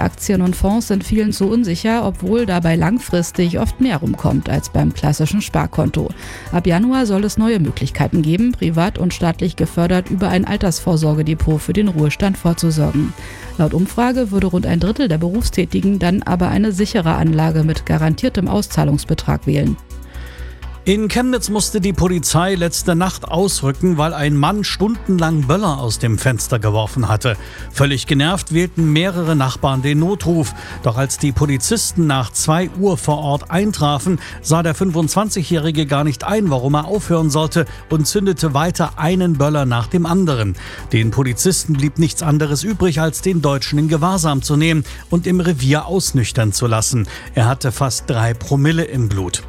Aktien und Fonds sind vielen zu unsicher, obwohl dabei langfristig oft mehr rumkommt als beim klassischen Sparkonto. Ab Januar soll es neue Möglichkeiten geben, privat und staatlich gefördert über ein Altersvorsorgedepot für den Ruhestand vorzusorgen. Laut Umfrage würde rund ein Drittel der Berufstätigen dann aber eine sichere Anlage mit garantiertem Auszahlungsbetrag wählen. In Chemnitz musste die Polizei letzte Nacht ausrücken, weil ein Mann stundenlang Böller aus dem Fenster geworfen hatte. Völlig genervt wählten mehrere Nachbarn den Notruf. Doch als die Polizisten nach 2 Uhr vor Ort eintrafen, sah der 25-Jährige gar nicht ein, warum er aufhören sollte und zündete weiter einen Böller nach dem anderen. Den Polizisten blieb nichts anderes übrig, als den Deutschen in Gewahrsam zu nehmen und im Revier ausnüchtern zu lassen. Er hatte fast 3 Promille im Blut.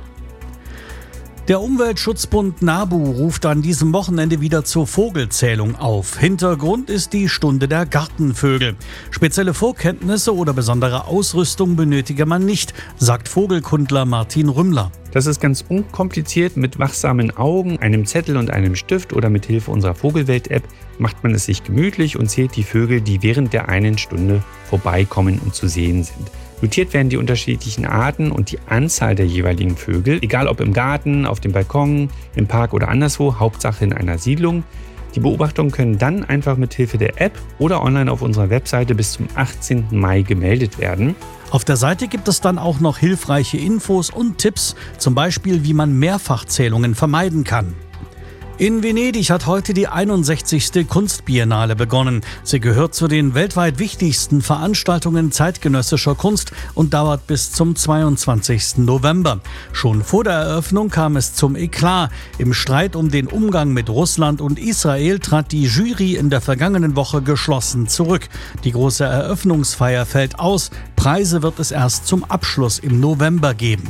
Der Umweltschutzbund NABU ruft an diesem Wochenende wieder zur Vogelzählung auf. Hintergrund ist die Stunde der Gartenvögel. Spezielle Vorkenntnisse oder besondere Ausrüstung benötige man nicht, sagt Vogelkundler Martin Rümmler. Das ist ganz unkompliziert. Mit wachsamen Augen, einem Zettel und einem Stift oder mit Hilfe unserer Vogelwelt-App macht man es sich gemütlich und zählt die Vögel, die während der einen Stunde vorbeikommen und zu sehen sind. Notiert werden die unterschiedlichen Arten und die Anzahl der jeweiligen Vögel, egal ob im Garten, auf dem Balkon, im Park oder anderswo, Hauptsache in einer Siedlung. Die Beobachtungen können dann einfach mit Hilfe der App oder online auf unserer Webseite bis zum 18. Mai gemeldet werden. Auf der Seite gibt es dann auch noch hilfreiche Infos und Tipps, zum Beispiel wie man Mehrfachzählungen vermeiden kann. In Venedig hat heute die 61. Kunstbiennale begonnen. Sie gehört zu den weltweit wichtigsten Veranstaltungen zeitgenössischer Kunst und dauert bis zum 22. November. Schon vor der Eröffnung kam es zum Eklat. Im Streit um den Umgang mit Russland und Israel trat die Jury in der vergangenen Woche geschlossen zurück. Die große Eröffnungsfeier fällt aus. Preise wird es erst zum Abschluss im November geben.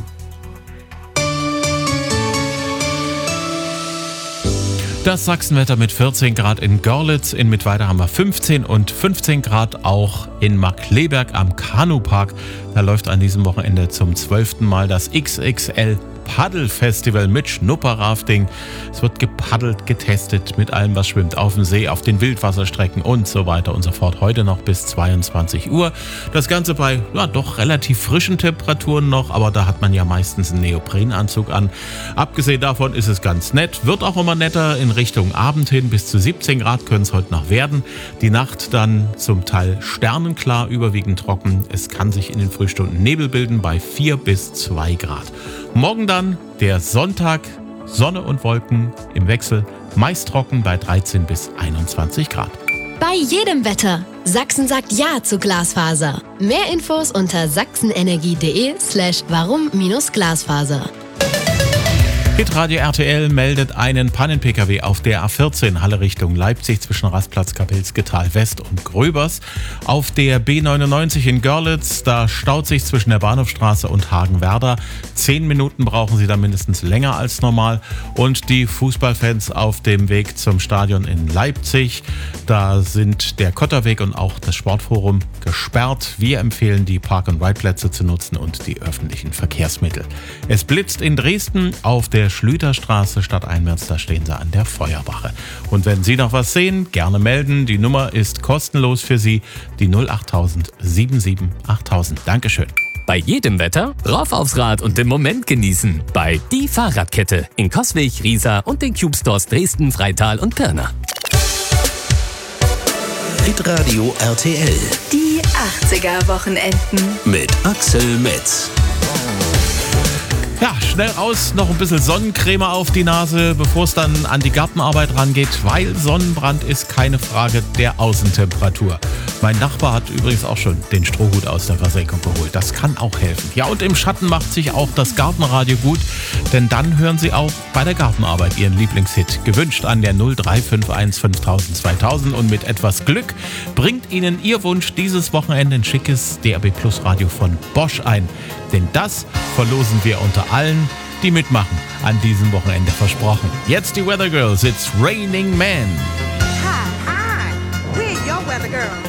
Das Sachsenwetter mit 14 Grad in Görlitz, in Mittweida haben wir 15 und 15 Grad auch in Markkleeberg am Kanupark. Da läuft an diesem Wochenende zum 12. Mal das XXL Paddelfestival mit Schnupperrafting. Es wird gepaddelt, getestet mit allem, was schwimmt auf dem See, auf den Wildwasserstrecken und so weiter und so fort. Heute noch bis 22 Uhr. Das Ganze bei doch relativ frischen Temperaturen noch, aber da hat man ja meistens einen Neoprenanzug an. Abgesehen davon ist es ganz nett, wird auch immer netter in Richtung Abend hin. Bis zu 17 Grad können es heute noch werden. Die Nacht dann zum Teil sternenklar, überwiegend trocken. Es kann sich in den Frühstunden Nebel bilden bei 4 bis 2 Grad. Morgen dann der Sonntag, Sonne und Wolken im Wechsel, meist trocken bei 13 bis 21 Grad. Bei jedem Wetter. Sachsen sagt Ja zu Glasfaser. Mehr Infos unter sachsenenergie.de/warum-Glasfaser. Hitradio RTL meldet einen Pannen-PKW auf der A14 Halle Richtung Leipzig zwischen Rastplatz Kapelske-Tal West und Gröbers. Auf der B99 in Görlitz, da staut sich zwischen der Bahnhofstraße und Hagenwerder. 10 Minuten brauchen Sie da mindestens länger als normal. Und die Fußballfans auf dem Weg zum Stadion in Leipzig, da sind der Kotterweg und auch das Sportforum gesperrt. Wir empfehlen, die Park-and-Ride-Plätze zu nutzen und die öffentlichen Verkehrsmittel. Es blitzt in Dresden auf der Schlüterstraße stadteinwärts, da stehen Sie an der Feuerwache. Und wenn Sie noch was sehen, gerne melden. Die Nummer ist kostenlos für Sie, die 08000 77 8000. Dankeschön. Bei jedem Wetter rauf aufs Rad und den Moment genießen. Bei Die Fahrradkette in Coswig, Riesa und den Cube Stores Dresden, Freital und Pirna. Hitradio RTL. Die 80er-Wochenenden. Mit Axel Metz. Ja, schnell raus, noch ein bisschen Sonnencreme auf die Nase, bevor es dann an die Gartenarbeit rangeht, weil Sonnenbrand ist keine Frage der Außentemperatur. Mein Nachbar hat übrigens auch schon den Strohhut aus der Versenkung geholt. Das kann auch helfen. Ja, und im Schatten macht sich auch das Gartenradio gut, denn dann hören Sie auch bei der Gartenarbeit Ihren Lieblingshit. Gewünscht an der 0351 5000 2000 und mit etwas Glück bringt Ihnen Ihr Wunsch dieses Wochenende ein schickes DAB Plus Radio von Bosch ein. Denn das verlosen wir unter allen, die mitmachen, an diesem Wochenende versprochen. Jetzt die Weather Girls, it's Raining Man. Hi, we're your Weather Girls.